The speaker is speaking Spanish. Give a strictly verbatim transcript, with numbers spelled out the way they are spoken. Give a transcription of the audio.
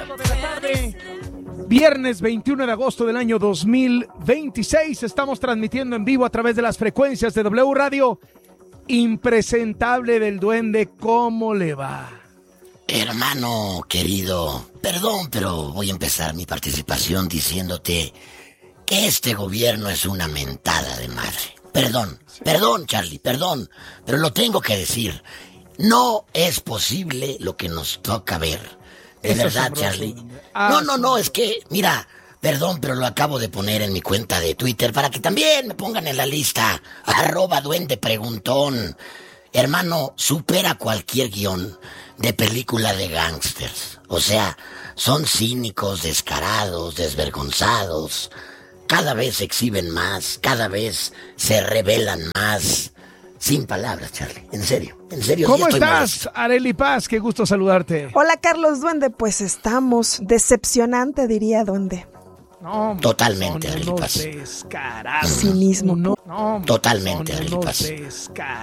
de la tarde, viernes veintiuno de agosto del año dos mil veintiséis. Estamos transmitiendo en vivo a través de las frecuencias de W Radio. Impresentable del Duende, ¿cómo le va? Hermano querido, perdón, pero voy a empezar mi participación diciéndote que este gobierno es una mentada de madre. Perdón, sí. perdón, Charlie, perdón, pero lo tengo que decir. No es posible lo que nos toca ver. De Eso verdad, Charlie. Ah, no, no, no, es que, mira, perdón, pero lo acabo de poner en mi cuenta de Twitter para que también me pongan en la lista. Arroba Duende Preguntón. Hermano, supera cualquier guión de película de gángsters. O sea, son cínicos, descarados, desvergonzados. Cada vez se exhiben más, cada vez se revelan más. Sin palabras, Charlie. En serio, en serio. ¿Cómo estás, Arely Paz? Qué gusto saludarte. Hola, Carlos Duende. Pues estamos decepcionante, diría Duende. No, totalmente, Arely Paz. Descarados. Cinismo. No, no, totalmente, Arely Paz.